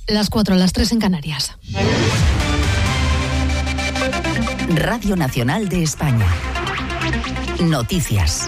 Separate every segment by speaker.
Speaker 1: Las 4, las 3 en Canarias.
Speaker 2: Radio Nacional de España. Noticias.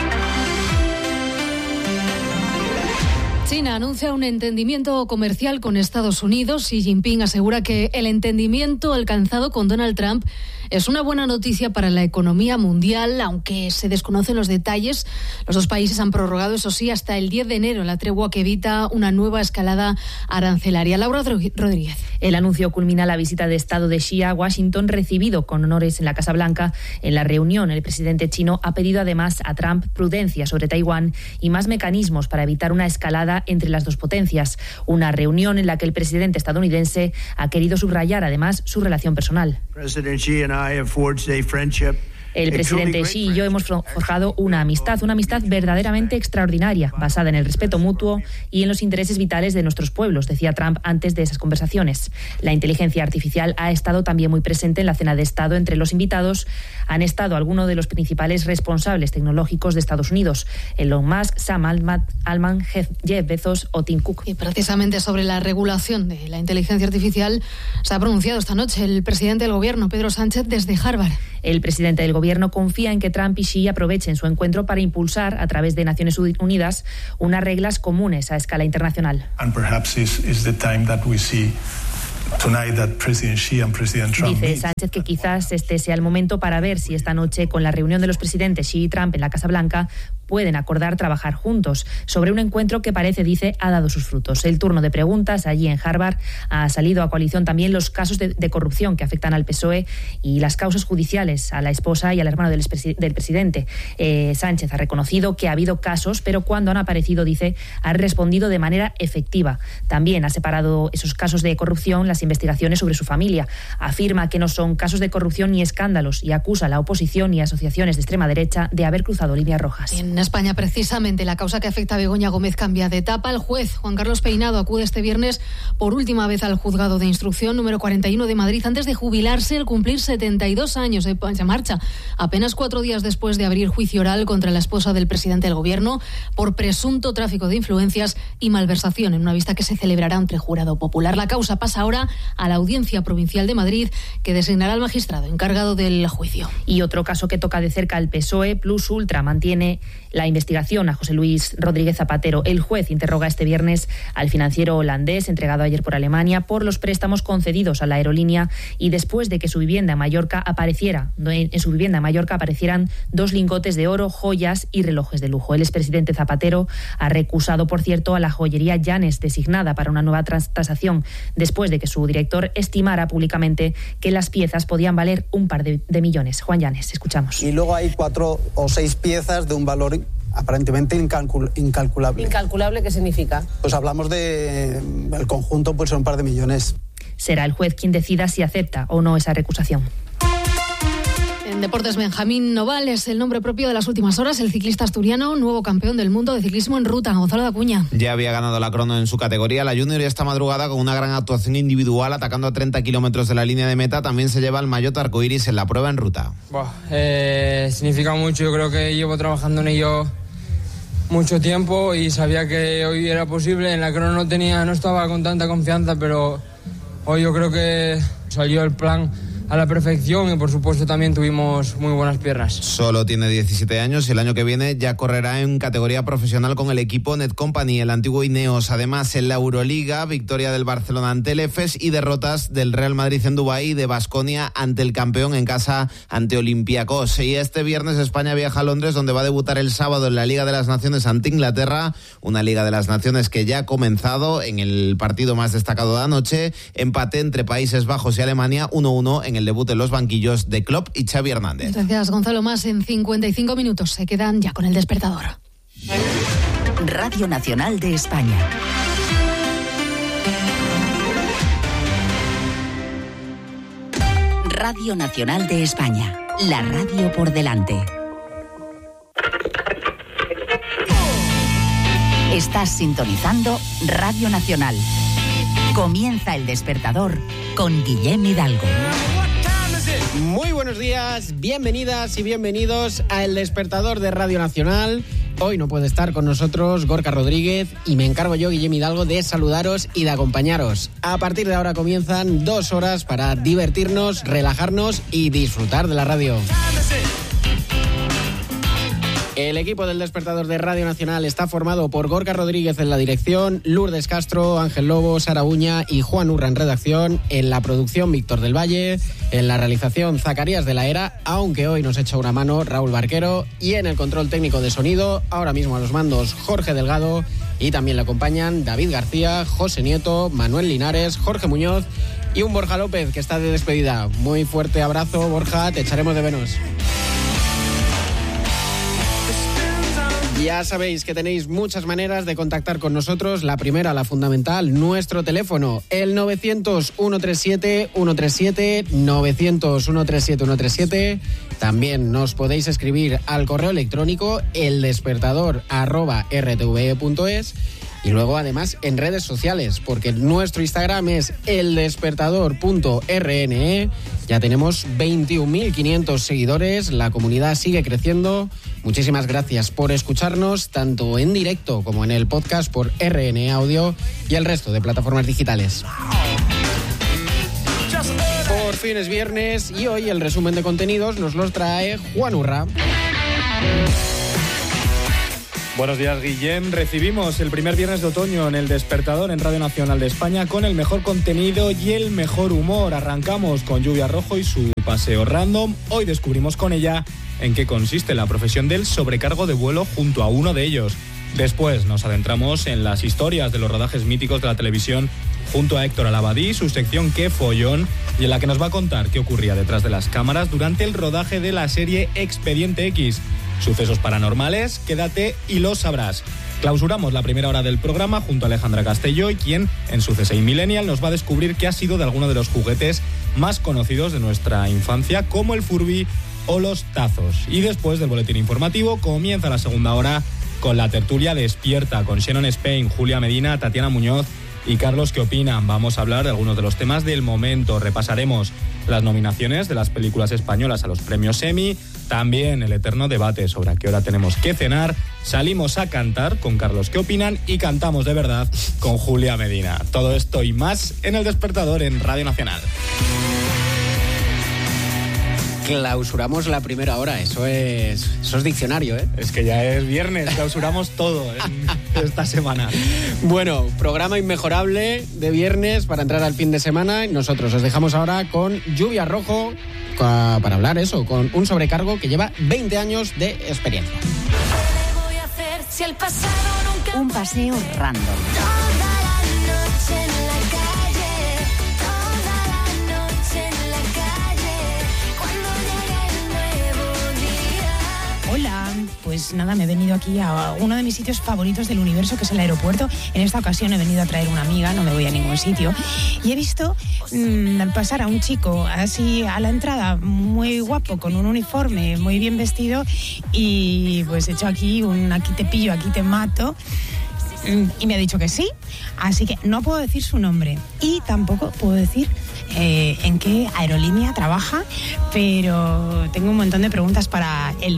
Speaker 1: China anuncia un entendimiento comercial con Estados Unidos. Xi Jinping asegura que el entendimiento alcanzado con Donald Trump es una buena noticia para la economía mundial, aunque se desconocen los detalles. Los dos países han prorrogado, eso sí, hasta el 10 de enero la tregua que evita una nueva escalada arancelaria. Laura Rodríguez.
Speaker 3: El anuncio culmina la visita de Estado de Xi a Washington, recibido con honores en la Casa Blanca. En la reunión, el presidente chino ha pedido además a Trump prudencia sobre Taiwán y más mecanismos para evitar una escalada entre las dos potencias. Una reunión en la que el presidente estadounidense ha querido subrayar además su relación personal. El presidente Xi y yo hemos forjado una amistad verdaderamente extraordinaria, basada en el respeto mutuo y en los intereses vitales de nuestros pueblos, decía Trump antes de esas conversaciones. La inteligencia artificial ha estado también muy presente en la cena de Estado. Entre los invitados han estado algunos de los principales responsables tecnológicos de Estados Unidos: Elon Musk, Sam Altman, Jeff Bezos o Tim Cook.
Speaker 1: Y precisamente sobre la regulación de la inteligencia artificial se ha pronunciado esta noche el presidente del Gobierno, Pedro Sánchez, desde Harvard.
Speaker 3: El presidente del Gobierno confía en que Trump y Xi aprovechen su encuentro para impulsar, a través de Naciones Unidas, unas reglas comunes a escala internacional. Dice Sánchez que quizás este sea el momento para ver si esta noche, con la reunión de los presidentes Xi y Trump en la Casa Blanca, pueden acordar trabajar juntos sobre un encuentro que parece, dice, ha dado sus frutos. El turno de preguntas allí en Harvard ha salido a coalición también los casos de corrupción que afectan al PSOE y las causas judiciales a la esposa y al hermano del presidente. Sánchez ha reconocido que ha habido casos, pero cuando han aparecido, dice, ha respondido de manera efectiva. También ha separado esos casos de corrupción, las investigaciones sobre su familia. Afirma que no son casos de corrupción ni escándalos y acusa a la oposición y asociaciones de extrema derecha de haber cruzado líneas rojas.
Speaker 1: En España, precisamente, la causa que afecta a Begoña Gómez cambia de etapa. El juez Juan Carlos Peinado acude este viernes por última vez al juzgado de instrucción número 41 de Madrid antes de jubilarse al cumplir 72 años. Se marcha apenas 4 días después de abrir juicio oral contra la esposa del presidente del Gobierno por presunto tráfico de influencias y malversación, en una vista que se celebrará ante jurado popular. La causa pasa ahora a la Audiencia Provincial de Madrid, que designará al magistrado encargado del juicio.
Speaker 3: Y otro caso que toca de cerca al PSOE, Plus Ultra mantiene la investigación a José Luis Rodríguez Zapatero. El juez interroga este viernes al financiero holandés, entregado ayer por Alemania, por los préstamos concedidos a la aerolínea y después de que su vivienda en Mallorca aparecieran 2 lingotes de oro, joyas y relojes de lujo. El expresidente Zapatero ha recusado, por cierto, a la joyería Llanes, designada para una nueva tasación, después de que su director estimara públicamente que las piezas podían valer un par de millones. Juan Llanes, escuchamos.
Speaker 4: Y luego hay 4 o 6 piezas de un valor aparentemente incalculable.
Speaker 5: ¿Incalculable qué significa?
Speaker 4: Pues hablamos de el conjunto, pues son un par de millones.
Speaker 3: Será el juez quien decida si acepta o no esa recusación.
Speaker 1: En deportes, Benjamín Noval es el nombre propio de las últimas horas. El ciclista asturiano, nuevo campeón del mundo de ciclismo en ruta. Gonzalo de Acuña.
Speaker 6: Ya había ganado la crono en su categoría, la junior, y esta madrugada, con una gran actuación individual, atacando a 30 kilómetros de la línea de meta, también se lleva el maillot arcoiris en la prueba en ruta.
Speaker 7: Significa mucho. Yo creo que llevo trabajando en ello mucho tiempo y sabía que hoy era posible. En la crono no estaba con tanta confianza, pero hoy yo creo que salió el plan a la perfección y por supuesto también tuvimos muy buenas piernas.
Speaker 6: Solo tiene 17 años y el año que viene ya correrá en categoría profesional con el equipo Netcompany, el antiguo Ineos. Además, en la Euroliga, victoria del Barcelona ante el Efes y derrotas del Real Madrid en Dubái y de Baskonia ante el campeón en casa ante Olympiacos. Y este viernes España viaja a Londres, donde va a debutar el sábado en la Liga de las Naciones ante Inglaterra, una Liga de las Naciones que ya ha comenzado. En el partido más destacado de anoche, empate entre Países Bajos y Alemania, 1-1 en el debut en los banquillos de Klopp y Xavi Hernández.
Speaker 1: Gracias, Gonzalo. Más en 55 minutos. Se quedan ya con el despertador.
Speaker 2: Radio Nacional de España. Radio Nacional de España. La radio por delante. Estás sintonizando Radio Nacional. Comienza el despertador con Guillem Hidalgo.
Speaker 8: Muy buenos días, bienvenidas y bienvenidos a El Despertador de Radio Nacional.
Speaker 5: Hoy no puede estar con nosotros Gorka Rodríguez y me encargo yo, Guillem Hidalgo, de saludaros y de acompañaros. A partir de ahora comienzan 2 horas para divertirnos, relajarnos y disfrutar de la radio. El equipo del Despertador de Radio Nacional está formado por Gorka Rodríguez en la dirección, Lourdes Castro, Ángel Lobo, Sara Uña y Juan Urra en redacción, en la producción Víctor del Valle, en la realización Zacarías de la Era, aunque hoy nos echa una mano Raúl Barquero, y en el control técnico de sonido, ahora mismo a los mandos Jorge Delgado, y también le acompañan David García, José Nieto, Manuel Linares, Jorge Muñoz y un Borja López que está de despedida. Muy fuerte abrazo, Borja, te echaremos de menos. Ya sabéis que tenéis muchas maneras de contactar con nosotros. La primera, la fundamental, nuestro teléfono, el 900-137-137, 900-137-137. También nos podéis escribir al correo electrónico eldespertador@rtve.es. Y luego, además, en redes sociales, porque nuestro Instagram es eldespertador.rne. Ya tenemos 21.500 seguidores, la comunidad sigue creciendo. Muchísimas gracias por escucharnos, tanto en directo como en el podcast por RN Audio y el resto de plataformas digitales. Por fin es viernes y hoy el resumen de contenidos nos los trae Juan Urra.
Speaker 8: Buenos días, Guillem. Recibimos el primer viernes de otoño en El Despertador en Radio Nacional de España con el mejor contenido y el mejor humor. Arrancamos con Lluvia Rojo y su paseo random. Hoy descubrimos con ella en qué consiste la profesión del sobrecargo de vuelo junto a uno de ellos. Después nos adentramos en las historias de los rodajes míticos de la televisión junto a Héctor Alabadí, su sección Qué Follón, y en la que nos va a contar qué ocurría detrás de las cámaras durante el rodaje de la serie Expediente X. Sucesos paranormales, quédate y lo sabrás. Clausuramos la primera hora del programa junto a Alejandra Castelló, y quien en su C6 Millennial nos va a descubrir qué ha sido de alguno de los juguetes más conocidos de nuestra infancia, como el Furby o los tazos. Y después del boletín informativo comienza la segunda hora con la tertulia Despierta, con Shannon Spain, Julia Medina, Tatiana Muñoz y Carlos ¿Qué opinan? Vamos a hablar de algunos de los temas del momento. Repasaremos las nominaciones de las películas españolas a los premios Emmy, también el eterno debate sobre a qué hora tenemos que cenar. Salimos a cantar con Carlos ¿Qué opinan? Y cantamos de verdad con Julia Medina. Todo esto y más en El Despertador en Radio Nacional.
Speaker 5: Clausuramos la primera hora, eso es diccionario, ¿eh?
Speaker 8: Es que ya es viernes, clausuramos todo esta semana.
Speaker 5: Bueno, programa inmejorable de viernes para entrar al fin de semana. Nosotros os dejamos ahora con Lluvia Rojo para hablar eso, con un sobrecargo que lleva 20 años de experiencia.
Speaker 2: Un paseo random.
Speaker 9: Hola, pues nada, me he venido aquí a uno de mis sitios favoritos del universo, que es el aeropuerto. En esta ocasión he venido a traer una amiga, no me voy a ningún sitio. Y he visto pasar a un chico así a la entrada, muy guapo, con un uniforme, muy bien vestido. Y pues he hecho aquí un aquí te pillo, aquí te mato. Y me ha dicho que sí, así que no puedo decir su nombre y tampoco puedo decir en qué aerolínea trabaja, pero tengo un montón de preguntas para él.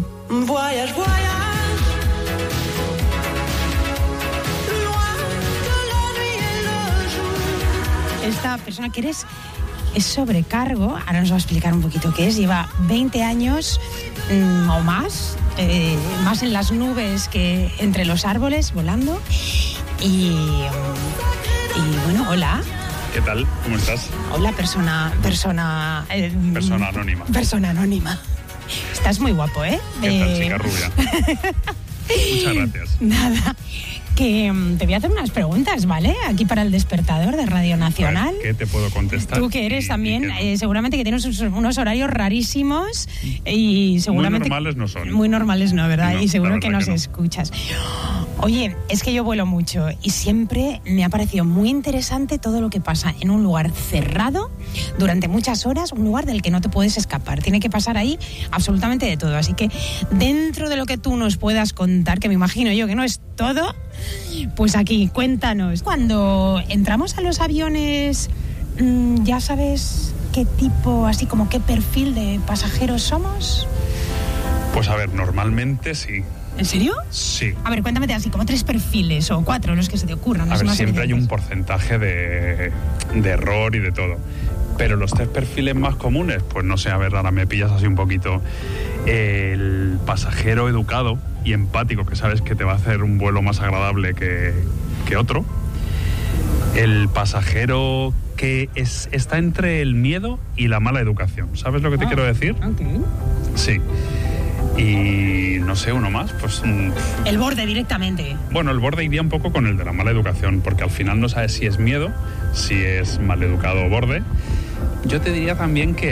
Speaker 9: Esta persona que eres es sobrecargo, ahora nos va a explicar un poquito qué es, lleva 20 años o más, más en las nubes que entre los árboles volando y bueno, hola.
Speaker 10: ¿Qué tal? ¿Cómo estás?
Speaker 9: Hola, persona
Speaker 10: anónima.
Speaker 9: Persona anónima. Estás muy guapo, ¿eh?
Speaker 10: ¿Qué tal, chica rubia? Muchas gracias.
Speaker 9: Nada, que te voy a hacer unas preguntas, ¿vale? Aquí para El Despertador de Radio Nacional.
Speaker 10: ¿Qué te puedo contestar?
Speaker 9: Tú que eres también, seguramente que tienes unos horarios rarísimos y seguramente...
Speaker 10: Muy normales no son.
Speaker 9: Muy normales no, ¿verdad?
Speaker 10: No,
Speaker 9: y seguro que nos
Speaker 10: que no.
Speaker 9: escuchas. Oye, es que yo vuelo mucho y siempre me ha parecido muy interesante todo lo que pasa en un lugar cerrado durante muchas horas, un lugar del que no te puedes escapar. Tiene que pasar ahí absolutamente de todo. Así que dentro de lo que tú nos puedas contar, que me imagino yo que no es todo, pues aquí, cuéntanos. Cuando entramos a los aviones, ¿ya sabes qué tipo, así como qué perfil de pasajeros somos?
Speaker 10: Pues a ver, normalmente sí.
Speaker 9: ¿En serio?
Speaker 10: Sí.
Speaker 9: A ver, cuéntame así, como 3 perfiles o 4, los que se te ocurran.
Speaker 10: A ver, siempre hay un porcentaje de error y de todo. Pero los 3 perfiles más comunes, pues no sé, a ver, ahora me pillas así un poquito. El pasajero educado y empático, que sabes que te va a hacer un vuelo más agradable que otro. El pasajero que está entre el miedo y la mala educación. ¿Sabes lo que te quiero decir?
Speaker 9: Okay.
Speaker 10: Sí. Y no sé, uno más, pues...
Speaker 9: El borde directamente.
Speaker 10: Bueno, el borde iría un poco con el de la mala educación, porque al final no sabes si es miedo, si es mal educado o borde. Yo te diría también que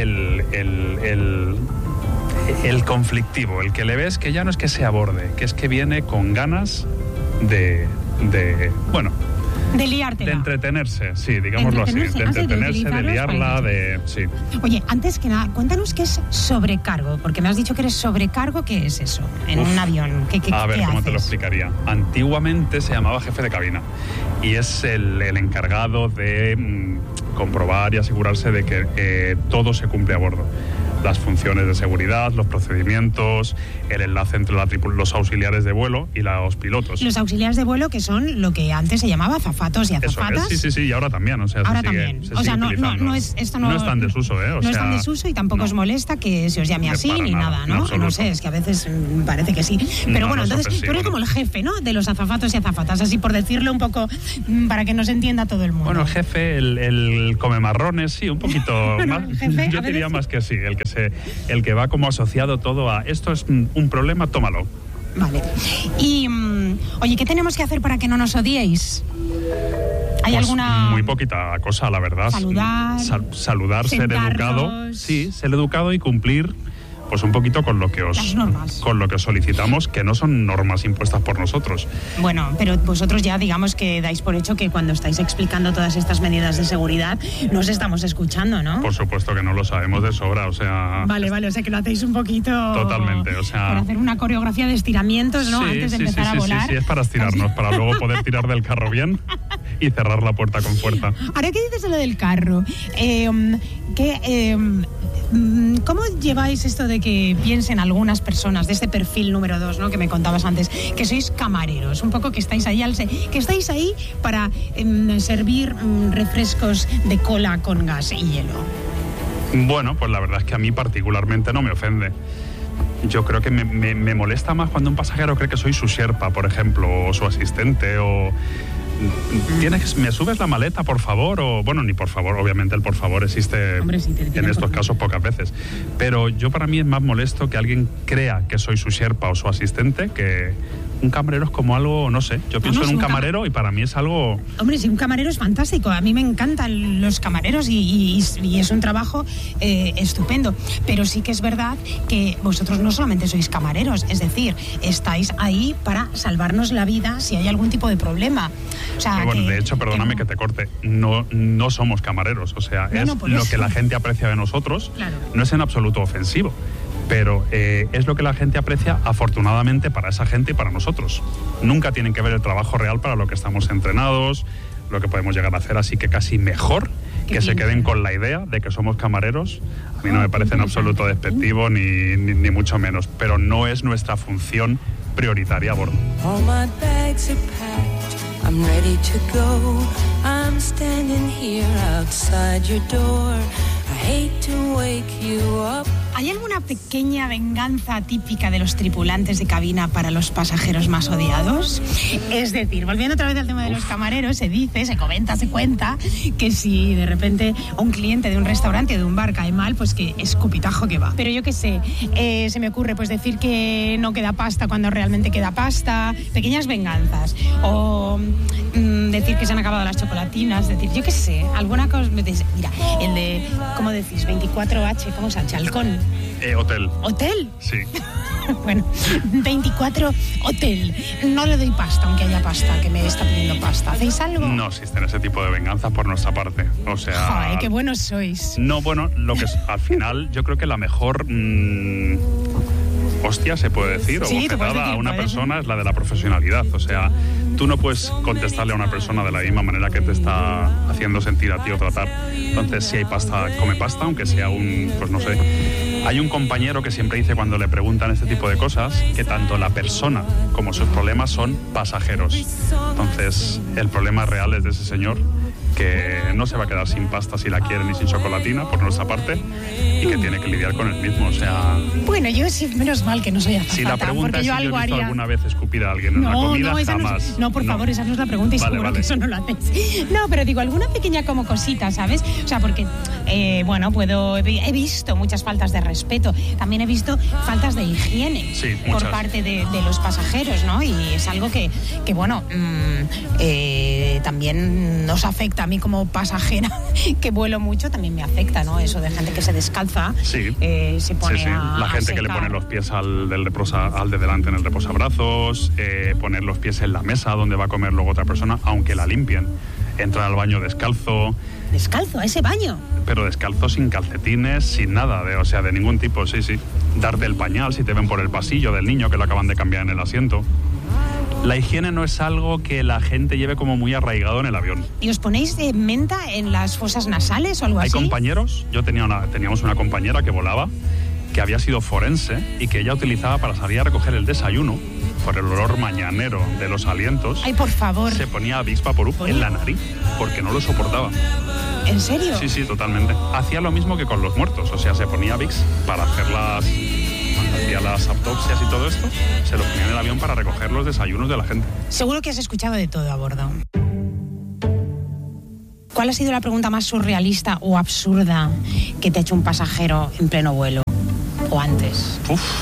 Speaker 10: el conflictivo, el que le ves que ya no es que sea borde, que es que viene con ganas de
Speaker 9: liártela.
Speaker 10: De entretenerse, sí, digámoslo así. De entretenerse, de liarla, sí.
Speaker 9: Oye, antes que nada, cuéntanos qué es sobrecargo, porque me has dicho que eres sobrecargo. ¿Qué es eso en un avión?
Speaker 10: A ver, ¿cómo te lo explicaría? Antiguamente se llamaba jefe de cabina y es el encargado de comprobar y asegurarse de que todo se cumple a bordo. Las funciones de seguridad, los procedimientos, el enlace entre los auxiliares de vuelo y los pilotos.
Speaker 9: Los auxiliares de vuelo, que son lo que antes se llamaba azafatos y azafatas.
Speaker 10: Eso es, sí, y ahora también. O sea,
Speaker 9: ahora también. O sea, no es en desuso,
Speaker 10: ¿eh?
Speaker 9: No está en desuso y tampoco os molesta que se os llame así ni nada, ¿no? No sé, es que a veces parece que sí. Pero bueno, entonces tú eres como el jefe, ¿no? De los azafatos y azafatas, así por decirlo un poco para que nos entienda todo el mundo.
Speaker 10: Bueno, el jefe, el comemarrones, sí, un poquito más.
Speaker 9: Jefe,
Speaker 10: yo diría más que sí, el que va como asociado todo a esto es un problema, tómalo.
Speaker 9: Vale. Y, oye, ¿qué tenemos que hacer para que no nos odiéis? ¿Hay
Speaker 10: pues
Speaker 9: alguna...?
Speaker 10: Muy poquita cosa, la verdad. Saludar, ser educado. Sí, ser educado y cumplir pues un poquito con lo que os solicitamos, que no son normas impuestas por nosotros.
Speaker 9: Bueno, pero vosotros ya digamos que dais por hecho que cuando estáis explicando todas estas medidas de seguridad nos estamos escuchando, ¿no?
Speaker 10: Por supuesto que no lo sabemos de sobra, o sea...
Speaker 9: Vale, o sea que lo hacéis un poquito...
Speaker 10: Totalmente, o sea...
Speaker 9: Para hacer una coreografía de estiramientos, ¿no?
Speaker 10: Sí,
Speaker 9: antes de empezar a volar.
Speaker 10: Sí, es para estirarnos, para luego poder tirar del carro bien y cerrar la puerta con fuerza.
Speaker 9: Ahora, ¿qué dices de lo del carro? ¿Cómo lleváis esto de que piensen algunas personas de este perfil número 2, ¿no? Que me contabas antes, que sois camareros, un poco que estáis ahí para servir refrescos de cola con gas y hielo?
Speaker 10: Bueno, pues la verdad es que a mí particularmente no me ofende. Yo creo que me molesta más cuando un pasajero cree que soy su sherpa, por ejemplo, o su asistente, o... ¿Me subes la maleta, por favor? O bueno, ni por favor, obviamente el por favor existe.
Speaker 9: Hombre, sí,
Speaker 10: en estos casos pocas veces. Pero para mí es más molesto que alguien crea que soy su sherpa o su asistente, que un camarero es como algo, no sé, yo pienso en un camarero y para mí es algo...
Speaker 9: Hombre, sí, un camarero es fantástico, a mí me encantan los camareros y es un trabajo estupendo, pero sí que es verdad que vosotros no solamente sois camareros, es decir, estáis ahí para salvarnos la vida si hay algún tipo de problema. O sea,
Speaker 10: bueno, de hecho, perdóname que te corte, no somos camareros, o sea, es lo que la gente aprecia de nosotros,
Speaker 9: claro.
Speaker 10: No es en absoluto ofensivo. Pero es lo que la gente aprecia, afortunadamente, para esa gente y para nosotros. Nunca tienen que ver el trabajo real para lo que estamos entrenados, lo que podemos llegar a hacer, así que casi mejor que se queden con la idea de que somos camareros. A mí no me parece en absoluto despectivo ni mucho menos, pero no es nuestra función prioritaria a bordo.
Speaker 11: All my bags are packed, I'm ready to go. I'm standing here outside your door. I hate to wake you up.
Speaker 9: ¿Hay alguna pequeña venganza típica de los tripulantes de cabina para los pasajeros más odiados? Es decir, volviendo otra vez al tema de los camareros, se cuenta que si de repente un cliente de un restaurante o de un bar cae mal, pues que escupitajo que va. Pero yo qué sé, se me ocurre pues decir que no queda pasta cuando realmente queda pasta, pequeñas venganzas, o decir que se han acabado las chocolatinas, decir, yo qué sé, alguna cosa. Mira, el de, ¿cómo decís? 24H, ¿cómo se llama? Halcón.
Speaker 10: Hotel.
Speaker 9: ¿Hotel?
Speaker 10: Sí.
Speaker 9: Bueno, 24 hotel. No le doy pasta, aunque haya pasta, que me está pidiendo pasta. ¿Hacéis algo?
Speaker 10: No existen ese tipo de venganzas por nuestra parte. O sea...
Speaker 9: Joder, qué buenos sois.
Speaker 10: No, bueno, lo que es, al final yo creo que la mejor hostia, se puede decir, o bofetada a una persona, es la de la profesionalidad. O sea, tú no puedes contestarle a una persona de la misma manera que te está haciendo sentir a ti o tratar. Entonces, si hay pasta, come pasta, aunque sea pues no sé. Hay un compañero que siempre dice cuando le preguntan este tipo de cosas que tanto la persona como sus problemas son pasajeros. Entonces, el problema real es de ese señor, que no se va a quedar sin pasta si la quiere ni sin chocolatina por nuestra parte, y que tiene que lidiar con el mismo, o sea...
Speaker 9: Bueno, yo sí, menos mal que no soy azafata.
Speaker 10: Si la pregunta es si yo he visto alguna vez escupir a alguien en una comida, jamás.
Speaker 9: No, por favor, esa no es la pregunta y seguro que eso no lo hacéis. No, pero digo, alguna pequeña como cosita, ¿sabes? O sea, porque, he visto muchas faltas de respeto, también he visto faltas de higiene por parte de los pasajeros, ¿no? Y es algo que también nos afecta. A mí como pasajera que vuelo mucho también me afecta, ¿no? Eso de gente que se descalza, se pone
Speaker 10: la gente que le pone los pies al de delante en el reposabrazos, poner los pies en la mesa donde va a comer luego otra persona, aunque la limpien, entrar al baño descalzo.
Speaker 9: ¿Descalzo a ese baño?
Speaker 10: Pero descalzo, sin calcetines, sin nada, de ningún tipo, sí. Darte el pañal si te ven por el pasillo del niño que lo acaban de cambiar en el asiento. La higiene no es algo que la gente lleve como muy arraigado en el avión.
Speaker 9: ¿Y os ponéis de menta en las fosas nasales o algo así?
Speaker 10: Hay compañeros, teníamos una compañera que volaba, que había sido forense y que ella utilizaba para salir a recoger el desayuno, por el olor mañanero de los alientos.
Speaker 9: ¡Ay, por favor!
Speaker 10: Se ponía Vicks Vaporub en la nariz, porque no lo soportaba.
Speaker 9: ¿En serio?
Speaker 10: Sí, totalmente. Hacía lo mismo que con los muertos, o sea, se ponía Vicks para hacer las autopsias y todo esto, se lo ponía en el avión para recoger los desayunos de la gente.
Speaker 9: Seguro que has escuchado de todo a bordo. ¿Cuál ha sido la pregunta más surrealista o absurda que te ha hecho un pasajero en pleno vuelo? ¿O antes?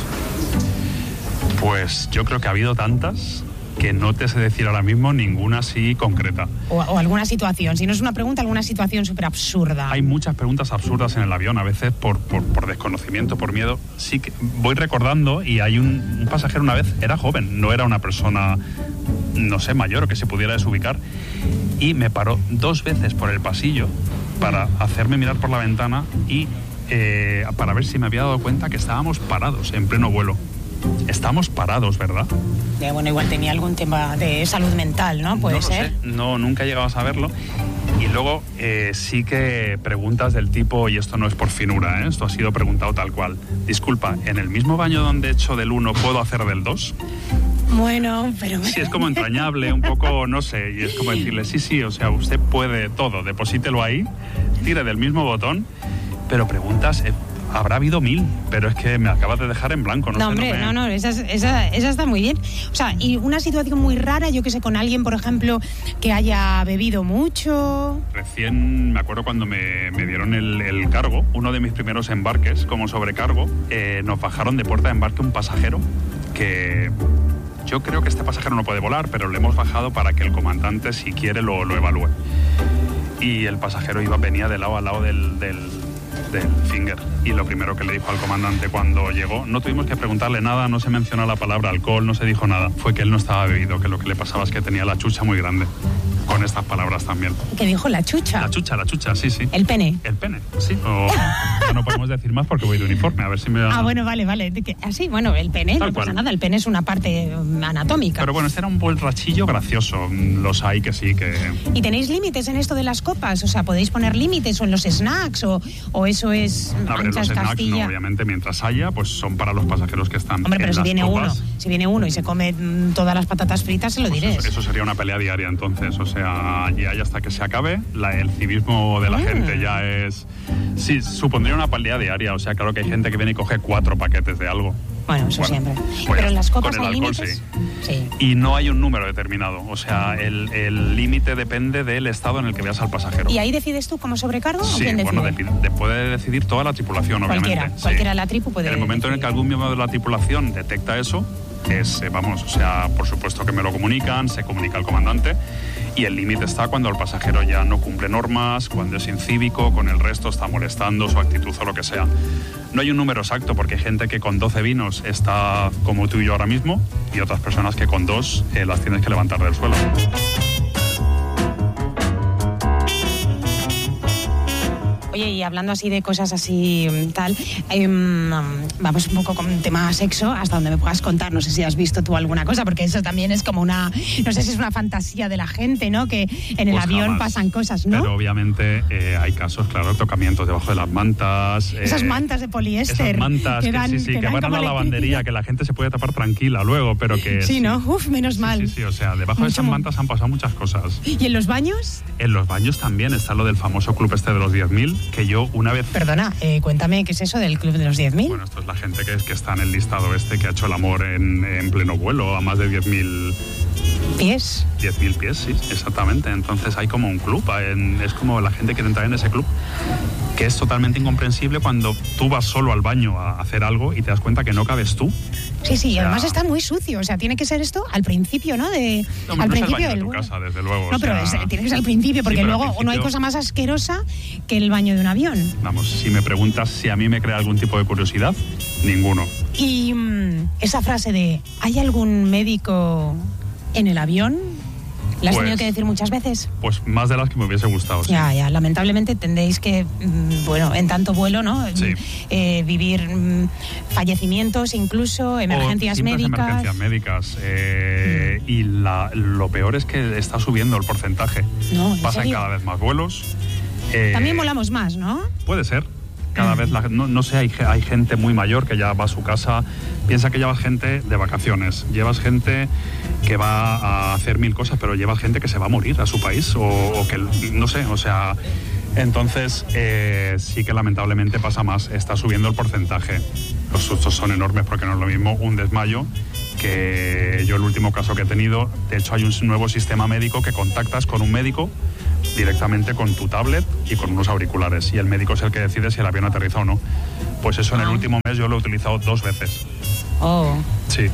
Speaker 10: Pues yo creo que ha habido tantas que no te sé decir ahora mismo ninguna así concreta.
Speaker 9: O alguna situación, si no es una pregunta, alguna situación súper absurda.
Speaker 10: Hay muchas preguntas absurdas en el avión, a veces por desconocimiento, por miedo. Sí que voy recordando, y hay un pasajero una vez, era joven, no era una persona, no sé, mayor o que se pudiera desubicar, y me paró 2 veces por el pasillo para hacerme mirar por la ventana y para ver si me había dado cuenta que estábamos parados en pleno vuelo. Estamos parados, ¿verdad?
Speaker 9: Bueno, igual tenía algún tema de salud mental, ¿no? ¿Puede ser?
Speaker 10: No, nunca he llegado a saberlo. Y luego sí que preguntas del tipo, y esto no es por finura, esto ha sido preguntado tal cual. Disculpa, ¿en el mismo baño donde he hecho del 1 puedo hacer del 2?
Speaker 9: Bueno, pero...
Speaker 10: Sí, es como entrañable, un poco, no sé, y es como decirle, sí, o sea, usted puede todo, deposítelo ahí, tire del mismo botón, pero preguntas... Habrá habido 1000, pero es que me acabas de dejar en blanco.
Speaker 9: No, esa está muy bien. O sea, y una situación muy rara, yo que sé, con alguien, por ejemplo, que haya bebido mucho.
Speaker 10: Recién me acuerdo cuando me dieron el cargo, uno de mis primeros embarques como sobrecargo, nos bajaron de puerta de embarque un pasajero que... Yo creo que este pasajero no puede volar, pero le hemos bajado para que el comandante, si quiere, lo evalúe. Y el pasajero venía de lado a lado del finger, y lo primero que le dijo al comandante cuando llegó, no tuvimos que preguntarle nada, no se mencionó la palabra alcohol, no se dijo nada, fue que él no estaba bebido, que lo que le pasaba es que tenía la chucha muy grande. Con estas palabras también.
Speaker 9: ¿Qué dijo? ¿La chucha?
Speaker 10: La chucha, sí.
Speaker 9: ¿El pene?
Speaker 10: El pene, sí. Ya no podemos decir más porque voy de uniforme, a ver si me da...
Speaker 9: bueno, vale. Así, bueno, el pene, no pasa nada, el pene es una parte anatómica.
Speaker 10: Pero bueno, este era un borrachillo gracioso, los hay que sí, que...
Speaker 9: ¿Y tenéis límites en esto de las copas? O sea, ¿podéis poner límites o en los snacks o eso es
Speaker 10: a ver, los snacks no, obviamente, mientras haya, pues son para los pasajeros que están.
Speaker 9: Hombre, pero
Speaker 10: en
Speaker 9: si viene
Speaker 10: copas.
Speaker 9: uno y se come todas las patatas fritas, se lo diré.
Speaker 10: Eso sería una pelea diaria entonces, o sea, ya hasta que se acabe, el civismo de la gente ya es... Sí, supondría una pelea diaria, o sea, claro que hay gente que viene y coge 4 paquetes de algo.
Speaker 9: Bueno, eso siempre. Pero en las copas hay límites.
Speaker 10: Sí. Y no hay un número determinado, o sea, el límite depende del estado en el que veas al pasajero.
Speaker 9: ¿Y ahí decides tú como sobrecargo?
Speaker 10: Sí,
Speaker 9: ¿o quién decide?
Speaker 10: bueno, puede decidir toda la tripulación, obviamente.
Speaker 9: Cualquiera de la tripu puede.
Speaker 10: En el momento en el que algún miembro de la tripulación detecta eso, por supuesto que me lo comunican, se comunica al comandante, y el límite está cuando el pasajero ya no cumple normas, cuando es incívico, con el resto está molestando, su actitud o lo que sea. No hay un número exacto porque hay gente que con 12 vinos está como tú y yo ahora mismo, y otras personas que con 2 las tienes que levantar del suelo.
Speaker 9: Oye, Oye, y hablando así de cosas así tal, vamos un poco con un tema sexo, hasta donde me puedas contar. No sé si has visto tú alguna cosa, porque eso también es como no sé si es una fantasía de la gente, ¿no? Que en el avión pasan cosas, ¿no?
Speaker 10: Pero obviamente hay casos, claro, tocamientos debajo de las mantas.
Speaker 9: Esas mantas de poliéster.
Speaker 10: Esas mantas que van a la lavandería, que la gente se puede tapar tranquila luego, pero que...
Speaker 9: Sí, ¿no? Uf, menos mal.
Speaker 10: Sí, o sea, debajo de esas mantas han pasado muchas cosas.
Speaker 9: ¿Y en los baños?
Speaker 10: En los baños también está lo del famoso club de los 10.000, que yo una vez...
Speaker 9: Perdona, cuéntame, ¿qué es eso del club de los 10.000?
Speaker 10: Bueno, esto es la gente que está en el listado que ha hecho el amor en pleno vuelo a más de 10.000...
Speaker 9: ¿Pies?
Speaker 10: 10.000 pies, sí, exactamente. Entonces hay como un club, es como la gente quiere entrar en ese club, que es totalmente incomprensible cuando tú vas solo al baño a hacer algo y te das cuenta que no cabes tú.
Speaker 9: Sí, y además está muy sucio, o sea, tiene que ser esto al principio, ¿no?
Speaker 10: Al principio de tu casa, desde luego.
Speaker 9: No, pero tiene que ser al principio, porque luego no hay cosa más asquerosa que el baño de un avión.
Speaker 10: Vamos, si me preguntas si a mí me crea algún tipo de curiosidad, ninguno.
Speaker 9: Y esa frase de ¿hay algún médico en el avión? ¿La has tenido que decir muchas veces?
Speaker 10: Pues más de las que me hubiese gustado. Sí.
Speaker 9: Ya, lamentablemente tendréis que, en tanto vuelo, ¿no?
Speaker 10: Sí.
Speaker 9: Vivir fallecimientos, incluso emergencias médicas.
Speaker 10: Emergencias médicas. Y lo peor es que está subiendo el porcentaje.
Speaker 9: No,
Speaker 10: pasan cada vez más vuelos.
Speaker 9: También volamos más, ¿no?
Speaker 10: Puede ser. Cada vez, no sé, hay gente muy mayor que ya va a su casa. Piensa que llevas gente de vacaciones, llevas gente que va a hacer 1000 cosas, pero llevas gente que se va a morir a su país o que, no sé, o sea... Entonces, sí que lamentablemente pasa más, está subiendo el porcentaje. Los sustos son enormes porque no es lo mismo un desmayo que yo el último caso que he tenido. De hecho, hay un nuevo sistema médico que contactas con un médico directamente con tu tablet y con unos auriculares, y el médico es el que decide si el avión aterriza o no. Pues eso en el último mes yo lo he utilizado 2 veces.
Speaker 9: Oh.
Speaker 10: Sí.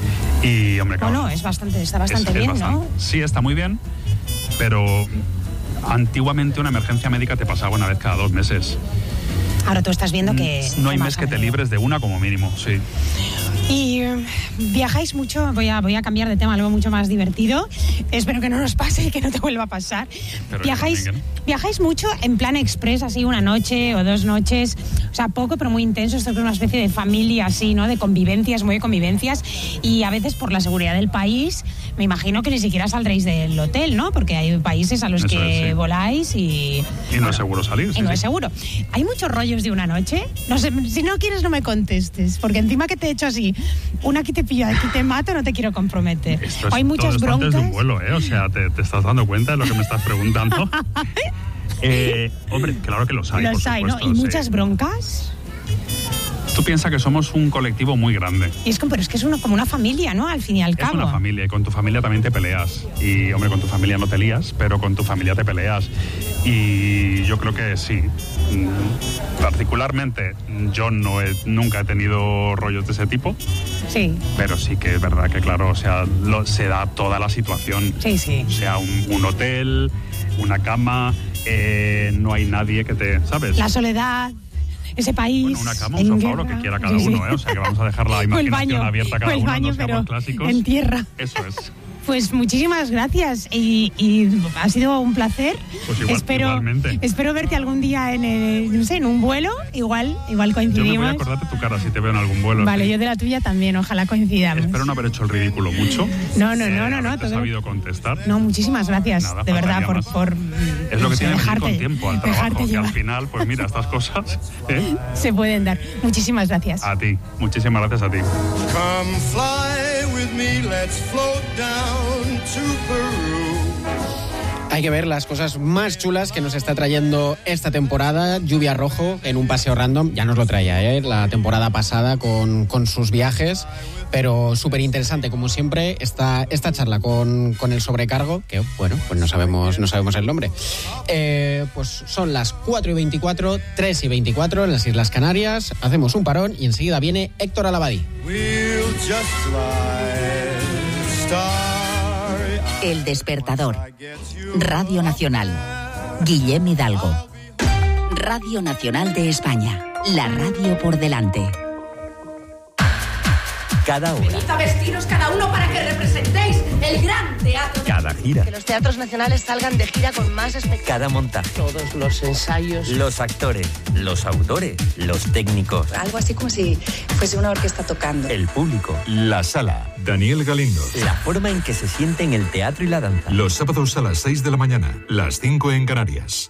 Speaker 10: Y, hombre, claro,
Speaker 9: bueno, está bastante bien, ¿no?
Speaker 10: Sí, está muy bien, pero antiguamente una emergencia médica te pasaba una vez cada 2 meses.
Speaker 9: Ahora tú estás viendo que...
Speaker 10: No hay mes que te libres de una como mínimo, sí.
Speaker 9: Y viajáis mucho, voy a cambiar de tema, algo mucho más divertido. Espero que no nos pase y que no te vuelva a pasar. ¿Viajáis mucho en plan express, así una noche o 2 noches? O sea, poco pero muy intenso, esto es una especie de familia así, ¿no? De convivencias, muy de convivencias. Y a veces por la seguridad del país, me imagino que ni siquiera saldréis del hotel, ¿no? Porque hay países a los que voláis y...
Speaker 10: Y no es seguro salir.
Speaker 9: Y no es seguro. ¿Hay muchos rollos de una noche? No sé, si no quieres no me contestes, porque encima que te he hecho así, una aquí te pillo, aquí te mato, no te quiero comprometer.
Speaker 10: Hay muchas broncas. Antes de un vuelo, O sea, ¿te estás dando cuenta de lo que me estás preguntando? Hombre, claro que los hay, por supuesto,
Speaker 9: ¿no? ¿Y muchas broncas?
Speaker 10: Tú piensas que somos un colectivo muy grande.
Speaker 9: Pero es que es como una familia, ¿no? Al fin y al cabo.
Speaker 10: Es una familia, y con tu familia también te peleas. Y, hombre, con tu familia no te lías, pero con tu familia te peleas. Y yo creo que sí. Particularmente, yo nunca he tenido rollos de ese tipo.
Speaker 9: Sí.
Speaker 10: Pero sí que es verdad que, claro, o sea, se da toda la situación.
Speaker 9: Sí.
Speaker 10: O sea, un hotel, una cama, no hay nadie que te... ¿Sabes?
Speaker 9: La soledad... Ese país.
Speaker 10: Bueno, una cama, un sofá, lo que quiera cada uno, O sea, que vamos a dejar la imaginación abierta cada uno, no seamos clásicos.
Speaker 9: En tierra.
Speaker 10: Eso es.
Speaker 9: Pues muchísimas gracias y ha sido un placer.
Speaker 10: Pues igualmente.
Speaker 9: Espero verte algún día en un vuelo, igual coincidimos.
Speaker 10: Yo me voy a acordarte tu cara si te veo en algún vuelo.
Speaker 9: Vale, yo de la tuya también, ojalá coincidamos.
Speaker 10: Espero no haber hecho el ridículo mucho.
Speaker 9: No.
Speaker 10: ¿Te has sabido contestar?
Speaker 9: No, muchísimas gracias,
Speaker 10: nada,
Speaker 9: de verdad, por
Speaker 10: es lo que tiene venir con tiempo al trabajo, que al final, pues mira, estas cosas
Speaker 9: se pueden dar. Muchísimas gracias.
Speaker 10: A ti, muchísimas gracias a ti.
Speaker 12: Come fly with me, let's float down.
Speaker 5: Hay que ver las cosas más chulas que nos está trayendo esta temporada. Lluvia Rojo en un paseo random. Ya nos lo traía la temporada pasada con sus viajes. Pero súper interesante, como siempre, esta charla con el sobrecargo, que bueno, pues no sabemos el nombre. Pues son las 4:24, 3:24 en las Islas Canarias. Hacemos un parón y enseguida viene Héctor Alabadí.
Speaker 2: El Despertador. Radio Nacional. Guillem Hidalgo. Radio Nacional de España. La radio por delante.
Speaker 13: cada hora.
Speaker 14: Venid a vestiros cada uno para que representéis el gran teatro.
Speaker 13: Cada gira.
Speaker 14: Que los teatros nacionales salgan de gira con más espectáculos.
Speaker 13: Cada montaje.
Speaker 14: Todos los ensayos.
Speaker 13: Los actores, los autores, los técnicos.
Speaker 14: Algo así como si fuese una orquesta tocando.
Speaker 13: El público.
Speaker 15: La Sala. Daniel Galindo.
Speaker 13: La forma en que se sienten el teatro y la danza.
Speaker 15: Los sábados a las 6 de la mañana, las 5 en Canarias.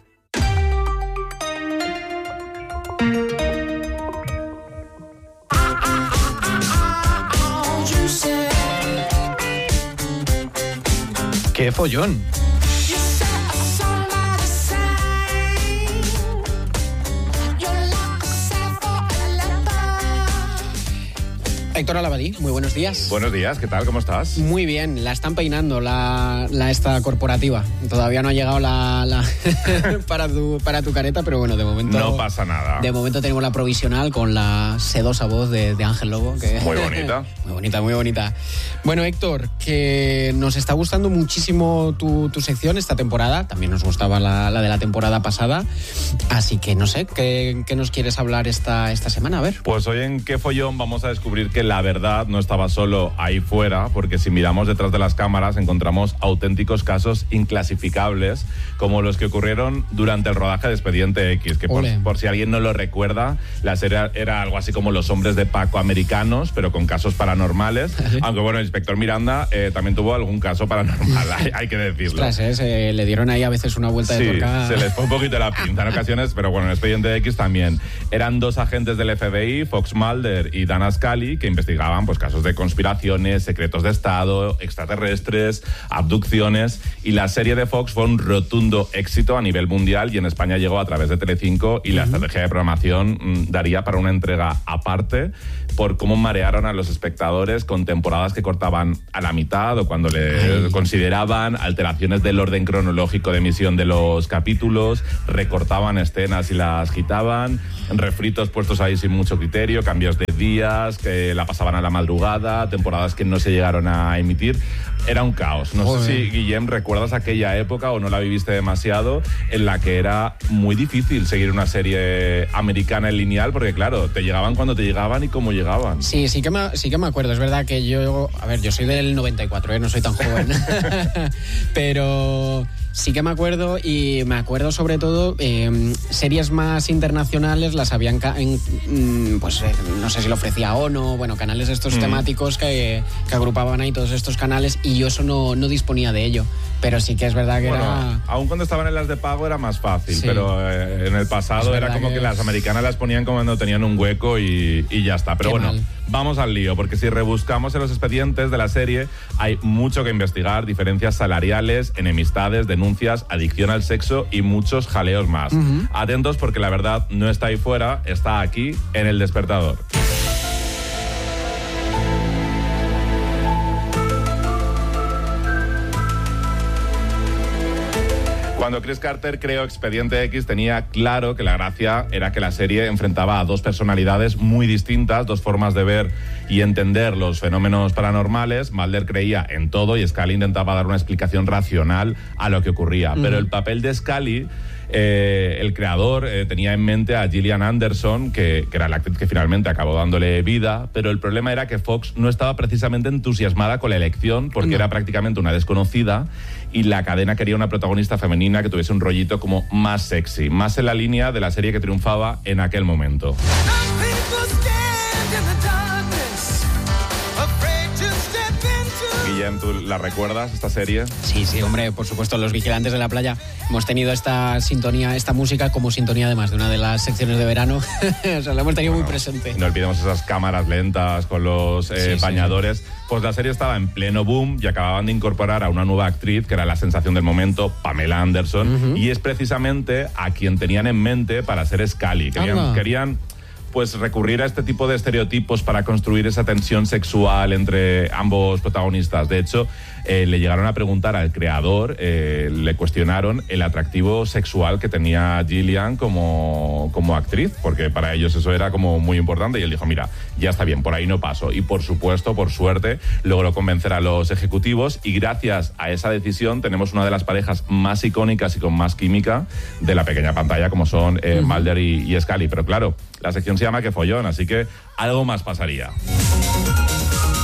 Speaker 5: ¡Qué follón! Héctor Alabadí, muy buenos días.
Speaker 16: Buenos días, ¿qué tal? ¿Cómo estás?
Speaker 5: Muy bien, la están peinando esta corporativa. Todavía no ha llegado para tu careta, pero bueno, de momento...
Speaker 16: No pasa nada.
Speaker 5: De momento tenemos la provisional con la sedosa voz de Ángel Lobo. Que,
Speaker 16: muy bonita.
Speaker 5: Muy bonita, muy bonita. Bueno, Héctor, que nos está gustando muchísimo tu sección esta temporada. También nos gustaba la de la temporada pasada. Así que no sé, ¿qué nos quieres hablar esta semana? A ver.
Speaker 16: Pues hoy en Qué Follón vamos a descubrir que la verdad no estaba solo ahí fuera, porque si miramos detrás de las cámaras encontramos auténticos casos inclasificables, como los que ocurrieron durante el rodaje de Expediente X, que por si alguien no lo recuerda, la serie era algo así como Los Hombres de Paco americanos, pero con casos paranormales. Aunque bueno, el inspector Miranda también tuvo algún caso paranormal, hay que decirlo.
Speaker 5: Ostras, le dieron ahí a veces una vuelta de tuerca.
Speaker 16: Se les fue un poquito la pinza en ocasiones, pero bueno, en Expediente X también. Eran dos agentes del FBI, Fox Mulder y Dana Scully, que investigaban pues casos de conspiraciones, secretos de Estado, extraterrestres, abducciones, y la serie de Fox fue un rotundo éxito a nivel mundial y en España llegó a través de Telecinco y la estrategia de programación daría para una entrega aparte por cómo marearon a los espectadores con temporadas que cortaban a la mitad o cuando le consideraban alteraciones del orden cronológico de emisión de los capítulos, recortaban escenas y las quitaban, refritos puestos ahí sin mucho criterio, cambios de días, que la pasaban a la madrugada, temporadas que no se llegaron a emitir. Era un caos. No sé si, Guillem, recuerdas aquella época o no la viviste demasiado, en la que era muy difícil seguir una serie americana en lineal, porque claro, te llegaban cuando te llegaban y cómo llegaban.
Speaker 5: Sí que me acuerdo. Es verdad que yo soy del 94, no soy tan joven. Pero sí que me acuerdo, y me acuerdo sobre todo series más internacionales las habían no sé si lo ofrecía ONO, bueno, canales estos temáticos que agrupaban ahí todos estos canales, y yo eso no disponía de ello. Pero sí que es verdad que era...
Speaker 16: Aún cuando estaban en las de pago era más fácil, pero en el pasado era como que las americanas las ponían como cuando tenían un hueco y ya está. Pero bueno, vamos al lío, porque si rebuscamos en los expedientes de la serie hay mucho que investigar, diferencias salariales, enemistades, denuncias, adicción al sexo y muchos jaleos más. Atentos, porque la verdad no está ahí fuera, está aquí en El Despertador. Cuando Chris Carter creó Expediente X tenía claro que la gracia era que la serie enfrentaba a dos personalidades muy distintas, dos formas de ver y entender los fenómenos paranormales. Mulder creía en todo y Scully intentaba dar una explicación racional a lo que ocurría. Pero el papel de Scully... el creador tenía en mente a Gillian Anderson, que era la actriz que finalmente acabó dándole vida, pero el problema era que Fox no estaba precisamente entusiasmada con la elección, porque era prácticamente una desconocida, y la cadena quería una protagonista femenina que tuviese un rollito como más sexy, más en la línea de la serie que triunfaba en aquel momento. Guillem, ¿tú la recuerdas, esta serie?
Speaker 5: Sí, hombre, por supuesto, Los Vigilantes de la Playa. Hemos tenido esta sintonía, esta música como sintonía además de una de las secciones de verano. O sea, la hemos tenido muy presente.
Speaker 16: No olvidemos esas cámaras lentas con los bañadores. Pues la serie estaba en pleno boom y acababan de incorporar a una nueva actriz que era la sensación del momento, Pamela Anderson, y es precisamente a quien tenían en mente para ser Scully. Querían pues recurrir a este tipo de estereotipos para construir esa tensión sexual entre ambos protagonistas. De hecho, le llegaron a preguntar al creador, le cuestionaron el atractivo sexual que tenía Gillian como actriz, porque para ellos eso era como muy importante, y él dijo, mira, ya está bien, por ahí no paso. Y por supuesto, por suerte, logró convencer a los ejecutivos, y gracias a esa decisión tenemos una de las parejas más icónicas y con más química de la pequeña pantalla, como son Mulder y Scully. Pero claro, la sección se llama Qué Follón, así que algo más pasaría.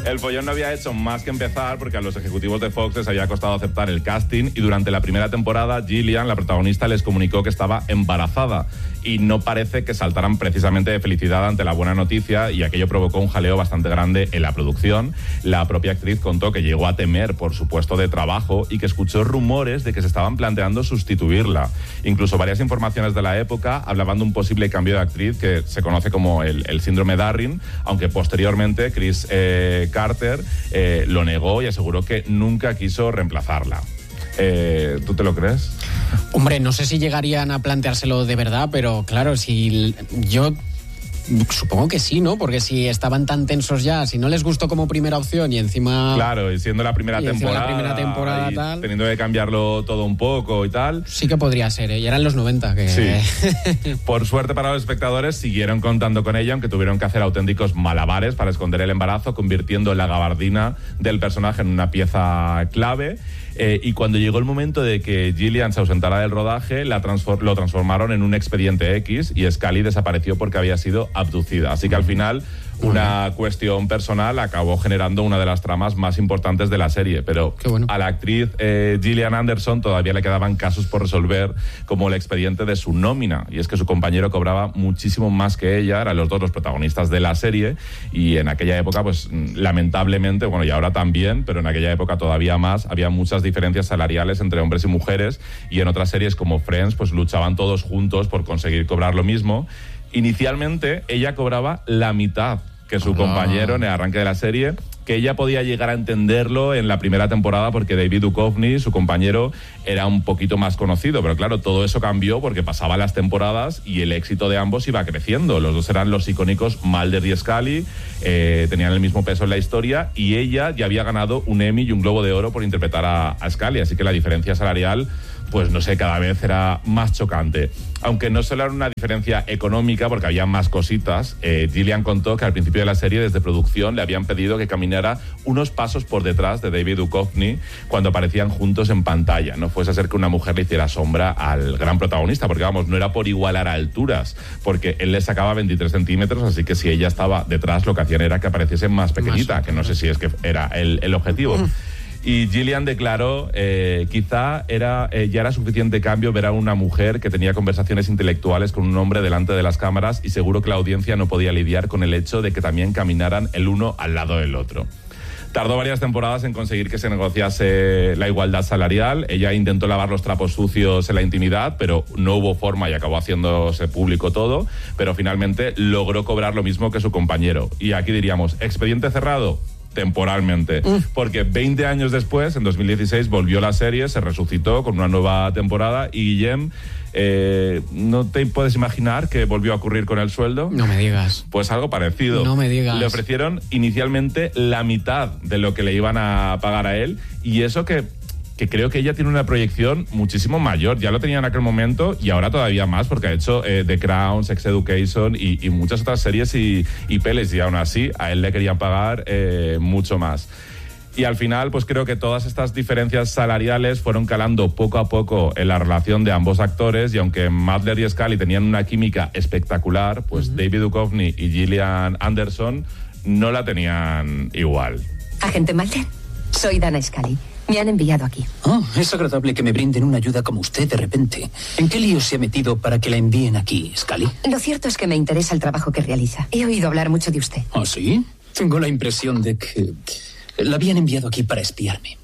Speaker 16: El follón no había hecho más que empezar porque a los ejecutivos de Fox les había costado aceptar el casting y durante la primera temporada Gillian, la protagonista, les comunicó que estaba embarazada y no parece que saltaran precisamente de felicidad ante la buena noticia y aquello provocó un jaleo bastante grande en la producción. La propia actriz contó que llegó a temer por su puesto de trabajo y que escuchó rumores de que se estaban planteando sustituirla. Incluso varias informaciones de la época hablaban de un posible cambio de actriz que se conoce como el síndrome Darrin, aunque posteriormente Chris Carter lo negó y aseguró que nunca quiso reemplazarla. ¿Tú te lo crees?
Speaker 5: Hombre, no sé si llegarían a planteárselo de verdad, pero claro, si yo supongo que sí, ¿no? Porque si estaban tan tensos ya, si no les gustó como primera opción y encima...
Speaker 16: Claro, y siendo la primera temporada
Speaker 5: y tal,
Speaker 16: teniendo que cambiarlo todo un poco y tal...
Speaker 5: Sí que podría ser, ¿eh? Y eran los 90 que...
Speaker 16: Sí. Por suerte para los espectadores, siguieron contando con ella, aunque tuvieron que hacer auténticos malabares para esconder el embarazo, convirtiendo la gabardina del personaje en una pieza clave. Y cuando llegó el momento de que Gillian se ausentara del rodaje, lo transformaron en un expediente X y Scully desapareció porque había sido abducida. Así que al final una cuestión personal acabó generando una de las tramas más importantes de la serie. Pero a la actriz Gillian Anderson todavía le quedaban casos por resolver, como el expediente de su nómina. Y es que su compañero cobraba muchísimo más que ella, eran los dos los protagonistas de la serie, y en aquella época, pues lamentablemente, bueno, y ahora también, pero en aquella época todavía más, había muchas diferencias salariales entre hombres y mujeres, y en otras series como Friends, pues luchaban todos juntos por conseguir cobrar lo mismo. Inicialmente ella cobraba la mitad que su compañero en el arranque de la serie, que ella podía llegar a entenderlo en la primera temporada porque David Duchovny, su compañero, era un poquito más conocido, pero claro, todo eso cambió porque pasaban las temporadas y el éxito de ambos iba creciendo. Los dos eran los icónicos Mulder y Scully, tenían el mismo peso en la historia y ella ya había ganado un Emmy y un Globo de Oro por interpretar a Scully, así que la diferencia salarial, pues no sé, cada vez era más chocante. Aunque no solo era una diferencia económica, porque había más cositas, Gillian contó que al principio de la serie, desde producción, le habían pedido que caminara unos pasos por detrás de David Duchovny cuando aparecían juntos en pantalla. No fuese a ser que una mujer le hiciera sombra al gran protagonista, porque vamos, no era por igualar a alturas, porque él le sacaba 23 centímetros, así que si ella estaba detrás, lo que hacían era que apareciese más pequeñita, que no sé si es que era el objetivo. Y Gillian declaró, quizá ya era suficiente cambio ver a una mujer que tenía conversaciones intelectuales con un hombre delante de las cámaras y seguro que la audiencia no podía lidiar con el hecho de que también caminaran el uno al lado del otro. Tardó varias temporadas en conseguir que se negociase la igualdad salarial. Ella intentó lavar los trapos sucios en la intimidad, pero no hubo forma y acabó haciéndose público todo. Pero finalmente logró cobrar lo mismo que su compañero. Y aquí diríamos, ¿expediente cerrado? Temporalmente, porque 20 años después, en 2016, volvió la serie, se resucitó con una nueva temporada y Guillem, ¿no te puedes imaginar qué volvió a ocurrir con el sueldo?
Speaker 5: No me digas.
Speaker 16: Pues algo parecido.
Speaker 5: No me digas.
Speaker 16: Le ofrecieron inicialmente la mitad de lo que le iban a pagar a él y eso que creo que ella tiene una proyección muchísimo mayor. Ya lo tenía en aquel momento y ahora todavía más porque ha hecho The Crown, Sex Education y muchas otras series y pelis y aún así a él le querían pagar mucho más. Y al final, pues creo que todas estas diferencias salariales fueron calando poco a poco en la relación de ambos actores y aunque Mulder y Scully tenían una química espectacular, pues David Duchovny y Gillian Anderson no la tenían igual.
Speaker 17: Agente Mulder, soy Dana Scully. Me han enviado aquí.
Speaker 18: Oh, es agradable que me brinden una ayuda como usted de repente. ¿En qué lío se ha metido para que la envíen aquí, Scully?
Speaker 17: Lo cierto es que me interesa el trabajo que realiza. He oído hablar mucho de usted.
Speaker 18: ¿Ah, sí? Tengo la impresión de que la habían enviado aquí para espiarme.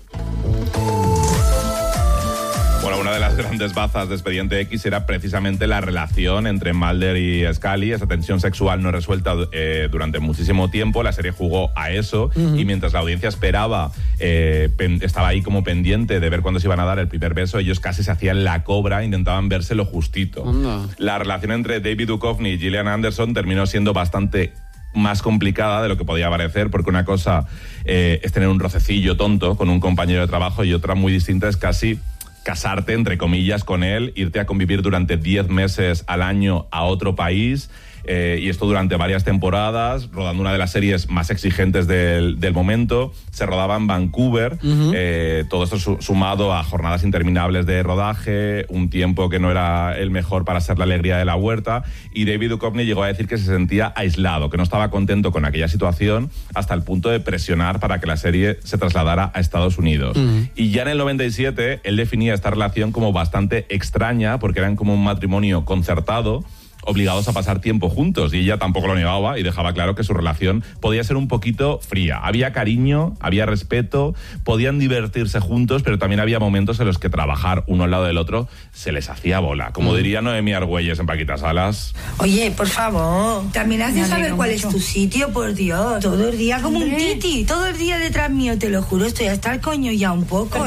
Speaker 16: Bueno, una de las grandes bazas de Expediente X era precisamente la relación entre Mulder y Scully, esa tensión sexual no resuelta durante muchísimo tiempo. La serie jugó a eso y mientras la audiencia esperaba, estaba ahí como pendiente de ver cuándo se iban a dar el primer beso, ellos casi se hacían la cobra, intentaban verse lo justito. La relación entre David Duchovny y Gillian Anderson terminó siendo bastante más complicada de lo que podía parecer, porque una cosa es tener un rocecillo tonto con un compañero de trabajo y otra muy distinta es casi casarte, entre comillas, con él, irte a convivir durante 10 meses al año a otro país y esto durante varias temporadas, rodando una de las series más exigentes del momento. Se rodaba en Vancouver, todo esto sumado a jornadas interminables de rodaje, un tiempo que no era el mejor para ser la alegría de la huerta, y David Duchovny llegó a decir que se sentía aislado, que no estaba contento con aquella situación, hasta el punto de presionar para que la serie se trasladara a Estados Unidos. Y ya en el 97 él definía esta relación como bastante extraña, porque eran como un matrimonio concertado, obligados a pasar tiempo juntos, y ella tampoco lo negaba y dejaba claro que su relación podía ser un poquito fría. Había cariño, había respeto, podían divertirse juntos, pero también había momentos en los que trabajar uno al lado del otro se les hacía bola. Como diría Noemí Argüelles en Paquitas Salas.
Speaker 19: Oye, por favor, también has de saber cuál es tu sitio, por Dios. Todo el día como un titi, todo el día detrás mío, te lo juro, estoy hasta el coño ya un poco,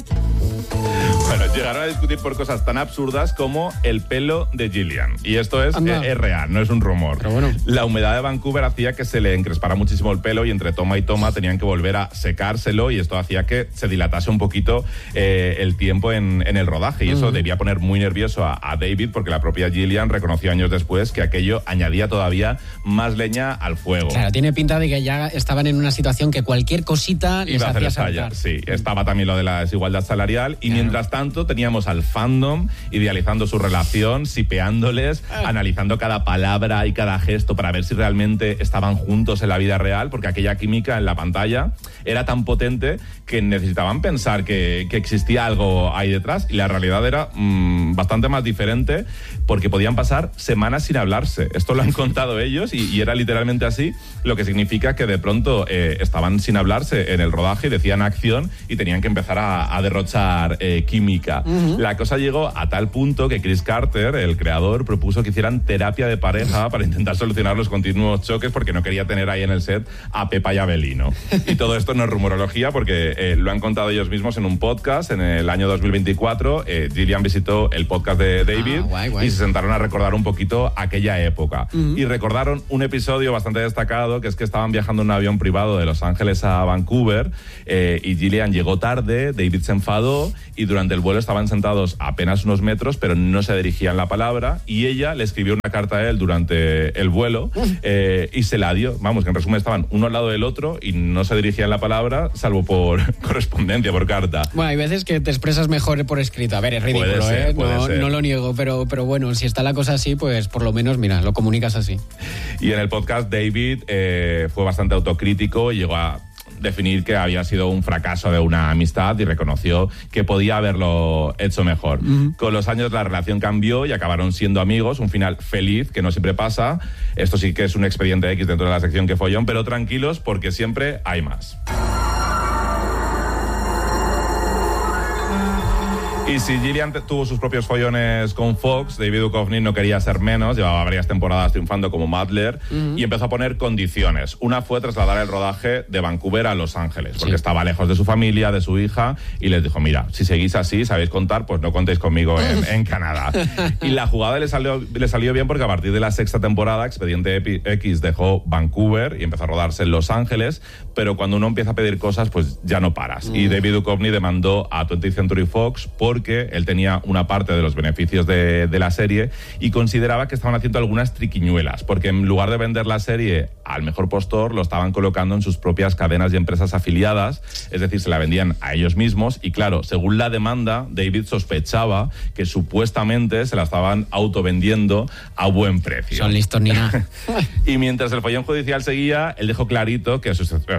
Speaker 16: Bueno, llegaron a discutir por cosas tan absurdas como el pelo de Gillian. Y esto es real, no es un rumor. Pero bueno. La humedad de Vancouver hacía que se le encrespara muchísimo el pelo, y entre toma y toma tenían que volver a secárselo, y esto hacía que se dilatase un poquito el tiempo en el rodaje. Y eso debía poner muy nervioso a David, porque la propia Gillian reconoció años después que aquello añadía todavía más leña al fuego.
Speaker 5: Claro, tiene pinta de que ya estaban en una situación que cualquier cosita les hacía saltar.
Speaker 16: Sí, estaba también lo de la desigualdad salarial, y mientras tanto teníamos al fandom idealizando su relación, sipeándoles, analizando cada palabra y cada gesto para ver si realmente estaban juntos en la vida real, porque aquella química en la pantalla era tan potente que necesitaban pensar que existía algo ahí detrás, y la realidad era bastante más diferente, porque podían pasar semanas sin hablarse. Esto lo han contado ellos, y era literalmente así, lo que significa que de pronto estaban sin hablarse en el rodaje y decían acción y tenían que empezar a derrochar química. La cosa llegó a tal punto que Chris Carter, el creador, propuso que hicieran terapia de pareja para intentar solucionar los continuos choques, porque no quería tener ahí en el set a Pepa y a Belino. Y todo esto no es rumorología, porque lo han contado ellos mismos en un podcast. En el año 2024 Gillian visitó el podcast de David y se sentaron a recordar un poquito aquella época. Y recordaron un episodio bastante destacado, que es que estaban viajando en un avión privado de Los Ángeles a Vancouver, y Gillian llegó tarde, David se enfadó, y durante el vuelo estaban sentados a apenas unos metros, pero no se dirigían la palabra, y ella le escribió una carta a él durante el vuelo, y se la dio. Vamos, que en resumen estaban uno al lado del otro y no se dirigían la palabra, salvo por correspondencia, por carta.
Speaker 5: Bueno, hay veces que te expresas mejor por escrito. A ver, es ridículo, puede ser. No lo niego, pero bueno, si está la cosa así, pues por lo menos, mira, lo comunicas así.
Speaker 16: Y en el podcast David fue bastante autocrítico y llegó a definir que había sido un fracaso de una amistad, y reconoció que podía haberlo hecho mejor. Con los años la relación cambió y acabaron siendo amigos, un final feliz, que no siempre pasa. Esto sí que es un expediente X dentro de la sección Que Follón, pero tranquilos, porque siempre hay más. Y si Gillian tuvo sus propios follones con Fox, David Duchovny no quería ser menos, llevaba varias temporadas triunfando como Madler, y empezó a poner condiciones. Una fue trasladar el rodaje de Vancouver a Los Ángeles, porque estaba lejos de su familia, de su hija, y les dijo, mira, si seguís así, sabéis contar, pues no contéis conmigo en Canadá. Y la jugada le salió bien, porque a partir de la sexta temporada, Expediente X dejó Vancouver y empezó a rodarse en Los Ángeles, pero cuando uno empieza a pedir cosas, pues ya no paras. Y David Duchovny demandó a 20th Century Fox porque él tenía una parte de los beneficios de la serie, y consideraba que estaban haciendo algunas triquiñuelas, porque en lugar de vender la serie al mejor postor, lo estaban colocando en sus propias cadenas y empresas afiliadas, es decir, se la vendían a ellos mismos, y claro, según la demanda, David sospechaba que supuestamente se la estaban autovendiendo a buen precio.
Speaker 5: Son listos ni nada.
Speaker 16: Y mientras el follón judicial seguía, él dejó clarito que es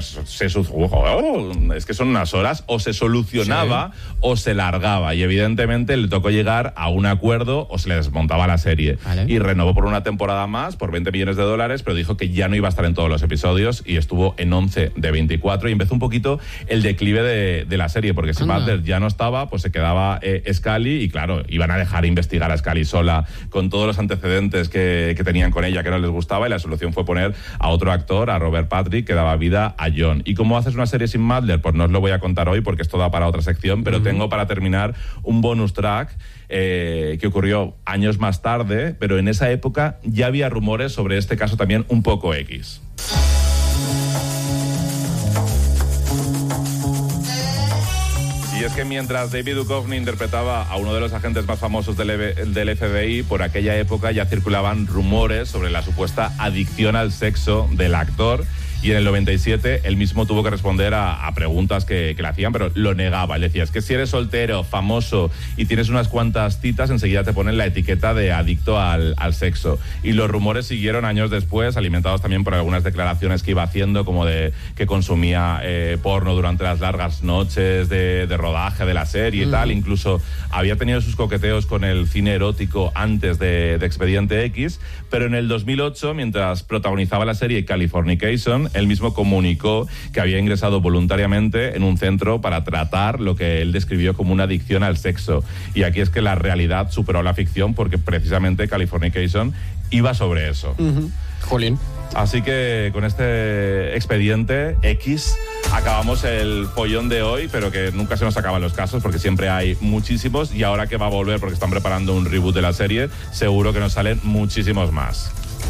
Speaker 16: que son unas horas, o se solucionaba o se largaba, y evidentemente le tocó llegar a un acuerdo o se le desmontaba la serie. Y renovó por una temporada más, por $20 millones, pero dijo que ya no iba a estar en todos los episodios, y estuvo en 11 de 24, y empezó un poquito el declive de la serie, porque si Butler ya no estaba, pues se quedaba Scully, y claro, iban a dejar investigar a Scully sola con todos los antecedentes que tenían con ella que no les gustaba, y la solución fue poner a otro actor, a Robert Patrick, que daba vida a John. ¿Y cómo haces una serie sin Butler? Pues no os lo voy a contar hoy, porque esto da para otra sección, pero tengo para terminar un bonus track que ocurrió años más tarde, pero en esa época ya había rumores sobre este caso también un poco X. Y Y es que mientras David Duchovny interpretaba a uno de los agentes más famosos del FBI, por aquella época ya circulaban rumores sobre la supuesta adicción al sexo del actor. Y en el 97 él mismo tuvo que responder a preguntas que le hacían, pero lo negaba. Él decía, es que si eres soltero, famoso y tienes unas cuantas citas, enseguida te ponen la etiqueta de adicto al sexo. Y los rumores siguieron años después, alimentados también por algunas declaraciones que iba haciendo, como de que consumía porno durante las largas noches de rodaje de la serie y tal. Incluso había tenido sus coqueteos con el cine erótico antes de Expediente X, pero en el 2008, mientras protagonizaba la serie Californication, él mismo comunicó que había ingresado voluntariamente en un centro para tratar lo que él describió como una adicción al sexo. Y aquí es que la realidad superó la ficción, porque precisamente Californication iba sobre eso.
Speaker 5: Jolín.
Speaker 16: Así que con este Expediente X acabamos el follón de hoy, pero que nunca se nos acaban los casos porque siempre hay muchísimos, y ahora que va a volver porque están preparando un reboot de la serie, seguro que nos salen muchísimos más.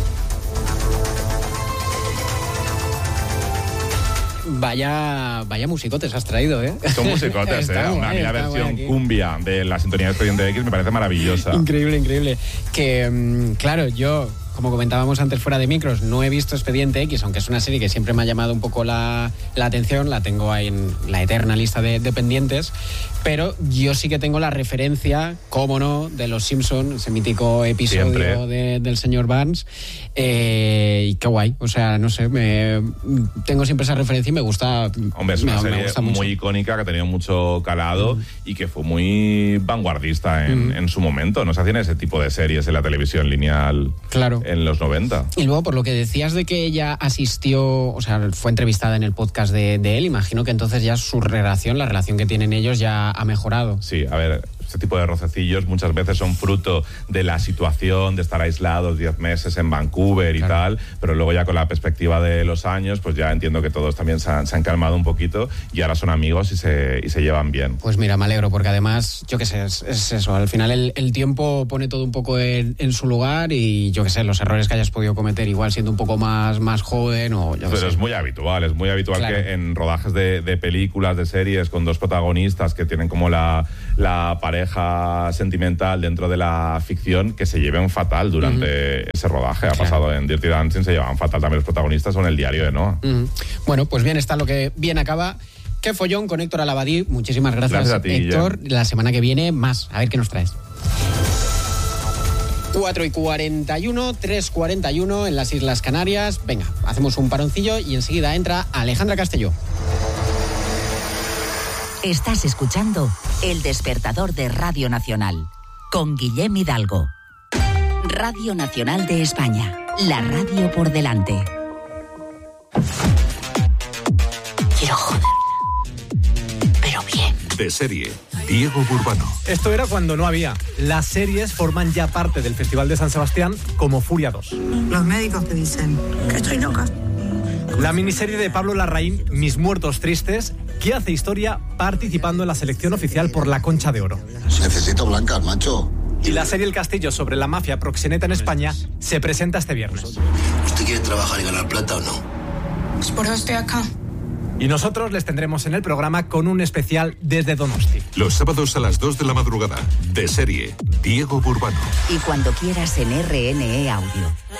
Speaker 5: Vaya musicotes has traído, ¿eh?
Speaker 16: Son musicotes, ¿eh? Una versión cumbia de la sintonía de Expediente X me parece maravillosa.
Speaker 5: Increíble. Que, claro, yo, como comentábamos antes fuera de micros, no he visto Expediente X, aunque es una serie que siempre me ha llamado un poco la atención, la tengo ahí en la eterna lista de pendientes, pero yo sí que tengo la referencia, cómo no, de Los Simpson, ese mítico episodio del señor Barnes, y qué guay, o sea, no sé, tengo siempre esa referencia y me gusta.
Speaker 16: Hombre, es una serie muy icónica, que ha tenido mucho calado y que fue muy vanguardista en su momento. No se hacían ese tipo de series en la televisión lineal.
Speaker 5: Claro.
Speaker 16: En los 90.
Speaker 5: Y luego, por lo que decías de que ella asistió, o sea, fue entrevistada en el podcast de él, imagino que entonces ya su relación, la relación que tienen ellos ya ha mejorado.
Speaker 16: Sí, a ver, este tipo de rocecillos muchas veces son fruto de la situación, de estar aislados 10 meses en Vancouver y tal, pero luego ya con la perspectiva de los años, pues ya entiendo que todos también se han calmado un poquito y ahora son amigos y se llevan bien.
Speaker 5: Pues mira, me alegro, porque además, yo qué sé, es eso, al final el tiempo pone todo un poco en su lugar y yo qué sé, los errores que hayas podido cometer igual siendo un poco más joven o yo qué sé.
Speaker 16: Pero es muy habitual claro, que en rodajes de películas, de series con dos protagonistas que tienen como la pareja sentimental dentro de la ficción, que se lleven fatal durante ese rodaje. Ha pasado en Dirty Dancing, se llevan fatal también los protagonistas, o en El diario de Noah.
Speaker 5: Bueno, pues bien está lo que bien acaba. Qué follón con Héctor Alabadí. Muchísimas gracias
Speaker 16: a ti,
Speaker 5: Héctor. La semana que viene más. A ver qué nos traes. 4:41, 3:41 en las Islas Canarias. Venga, hacemos un paroncillo y enseguida entra Alejandra Castelló.
Speaker 2: Estás escuchando El Despertador de Radio Nacional con Guillem Hidalgo. Radio Nacional de España, la radio por delante. Quiero joder, pero bien.
Speaker 15: De serie, Diego Burbano.
Speaker 20: Esto era cuando no había. Las series forman ya parte del Festival de San Sebastián, como Furia 2.
Speaker 21: Los médicos te dicen que estoy loca.
Speaker 20: La miniserie de Pablo Larraín, Mis muertos tristes, que hace historia participando en la selección oficial por la Concha de Oro.
Speaker 22: Necesito blancas, macho.
Speaker 20: Y la serie El Castillo sobre la mafia proxeneta en España se presenta este viernes.
Speaker 22: ¿Usted quiere trabajar y ganar plata o no?
Speaker 21: Pues por eso estoy acá.
Speaker 20: Y nosotros les tendremos en el programa con un especial desde Donosti.
Speaker 15: Los sábados a las 2 de la madrugada. De serie, Diego Burbano.
Speaker 2: Y cuando quieras en RNE Audio.